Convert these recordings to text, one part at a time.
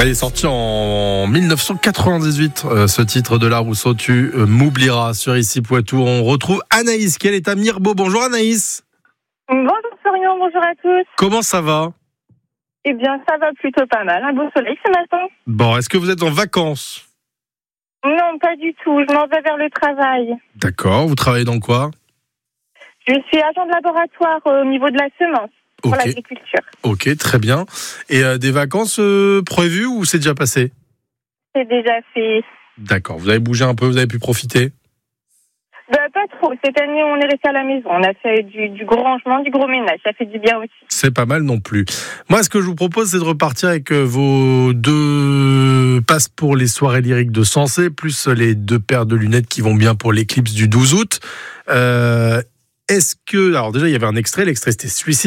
Elle est sortie en 1998, ce titre de La Rousseau, Tu m'oublieras, sur Ici Poitou. On retrouve Anaïs qui est à Mirebeau. Bonjour Anaïs. Bonjour Florian, bonjour à tous. Comment ça va ? Eh bien, ça va plutôt pas mal. Un beau soleil ce matin. Bon, est-ce que vous êtes en vacances ? Non, pas du tout. Je m'en vais vers le travail. D'accord. Vous travaillez dans quoi ? Je suis agent de laboratoire au niveau de la semence pour l'agriculture. Ok, très bien. Et des vacances prévues ou c'est déjà passé ? C'est déjà fait. D'accord. Vous avez bougé un peu, vous avez pu profiter ? Pas trop. Cette année, on est resté à la maison. On a fait du gros rangement, du gros ménage. Ça fait du bien aussi. C'est pas mal non plus. Moi, ce que je vous propose, c'est de repartir avec vos 2 passes pour les soirées lyriques de Sensé, plus les 2 paires de lunettes qui vont bien pour l'éclipse du 12 août. Est-ce que... Alors déjà, il y avait un extrait. L'extrait, c'était celui-ci.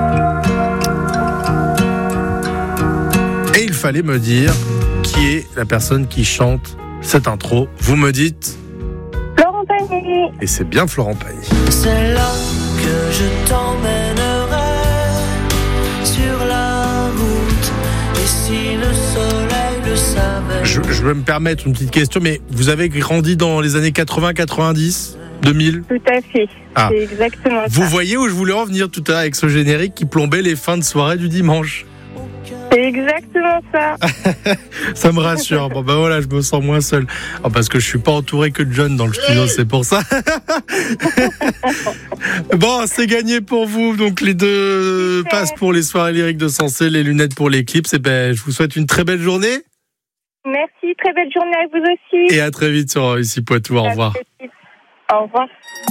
Et il fallait me dire qui est la personne qui chante cette intro. Vous me dites... Florent Pagny. Et c'est bien Florent Pagny. C'est là que je t'emmènerai sur la route. Et si le soleil le savait. Je vais me permettre une petite question, mais vous avez grandi dans les années 80, 90, 2000 ? Tout à fait. C'est exactement ça. Vous voyez où je voulais en venir tout à l'heure avec ce générique qui plombait les fins de soirée du dimanche. C'est exactement ça. Ça me rassure. Bon ben voilà, je me sens moins seul. Parce que je suis pas entouré que de jeunes dans le studio, c'est pour ça. Bon, c'est gagné pour vous. Donc les 2 passes pour les soirées lyriques de Sensé, les lunettes pour l'éclipse. Et ben, je vous souhaite une très belle journée. Merci, très belle journée à vous aussi. Et à très vite sur Ici Poitou. Au revoir. Au revoir.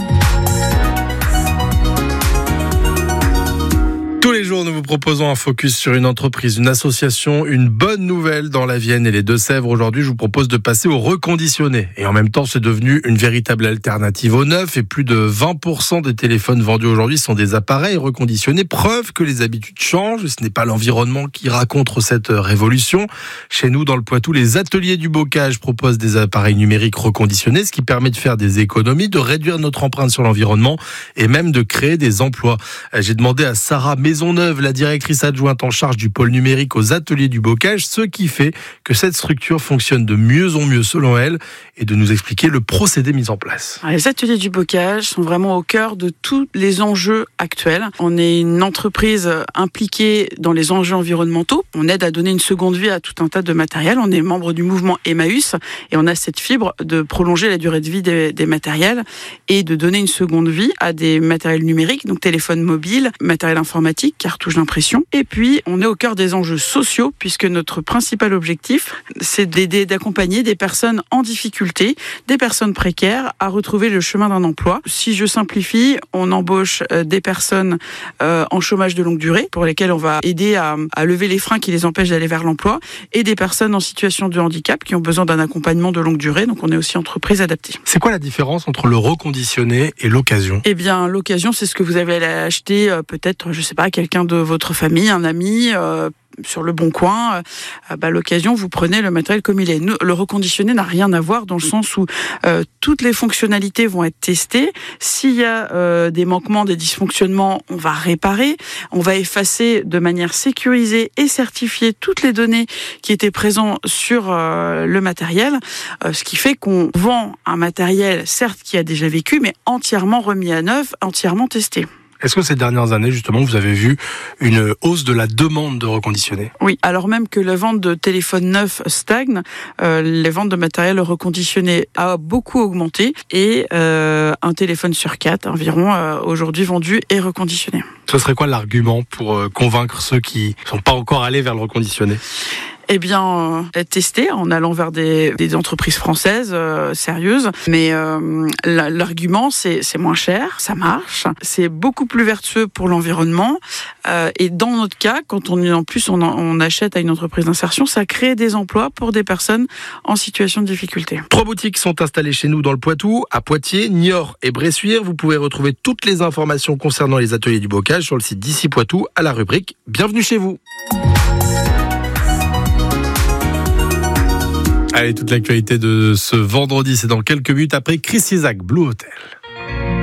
Tous les jours, nous vous proposons un focus sur une entreprise, une association, une bonne nouvelle dans la Vienne et les Deux-Sèvres. Aujourd'hui, je vous propose de passer au reconditionné. Et en même temps, c'est devenu une véritable alternative au neuf. Et plus de 20% des téléphones vendus aujourd'hui sont des appareils reconditionnés. Preuve que les habitudes changent. Ce n'est pas l'environnement qui raconte cette révolution. Chez nous, dans le Poitou, les ateliers du bocage proposent des appareils numériques reconditionnés, ce qui permet de faire des économies, de réduire notre empreinte sur l'environnement et même de créer des emplois. J'ai demandé à Sarah Maisonneuve, la directrice adjointe en charge du pôle numérique aux ateliers du bocage, ce qui fait que cette structure fonctionne de mieux en mieux selon elle, et de nous expliquer le procédé mis en place. Les ateliers du bocage sont vraiment au cœur de tous les enjeux actuels. On est une entreprise impliquée dans les enjeux environnementaux. On aide à donner une seconde vie à tout un tas de matériel. On est membre du mouvement Emmaüs et on a cette fibre de prolonger la durée de vie des matériels et de donner une seconde vie à des matériels numériques, donc téléphone mobile, matériel informatique, cartouche d'impression. Et puis, on est au cœur des enjeux sociaux, puisque notre principal objectif, c'est d'aider, d'accompagner des personnes en difficulté, des personnes précaires, à retrouver le chemin d'un emploi. Si je simplifie, on embauche des personnes en chômage de longue durée, pour lesquelles on va aider à lever les freins qui les empêchent d'aller vers l'emploi, et des personnes en situation de handicap qui ont besoin d'un accompagnement de longue durée. Donc, on est aussi entreprise adaptée. C'est quoi la différence entre le reconditionné et l'occasion ? Eh bien, l'occasion, c'est ce que vous avez acheté peut-être, je sais pas, quelqu'un de votre famille, un ami, sur le bon coin. L'occasion, vous prenez le matériel comme il est. Le reconditionné n'a rien à voir dans le sens où toutes les fonctionnalités vont être testées. S'il y a des manquements, des dysfonctionnements, on va réparer. On va effacer de manière sécurisée et certifiée toutes les données qui étaient présentes sur le matériel, ce qui fait qu'on vend un matériel, certes, qui a déjà vécu, mais entièrement remis à neuf, entièrement testé. Est-ce que ces dernières années, justement, vous avez vu une hausse de la demande de reconditionné ? Oui, alors même que la vente de téléphones neufs stagne, les ventes de matériel reconditionné a beaucoup augmenté et un téléphone sur 4 environ aujourd'hui vendu et reconditionné. Ce serait quoi l'argument pour convaincre ceux qui ne sont pas encore allés vers le reconditionné ? Eh bien, tester en allant vers des entreprises françaises sérieuses. Mais l'argument, c'est moins cher, ça marche, c'est beaucoup plus vertueux pour l'environnement. Et dans notre cas, quand on achète à une entreprise d'insertion, ça crée des emplois pour des personnes en situation de difficulté. 3 boutiques sont installées chez nous dans le Poitou, à Poitiers, Niort et Bressuire. Vous pouvez retrouver toutes les informations concernant les ateliers du bocage sur le site d'Ici Poitou à la rubrique « Bienvenue chez vous ». Allez, toute l'actualité de ce vendredi, c'est dans quelques minutes après Chris Isaak, Blue Hotel.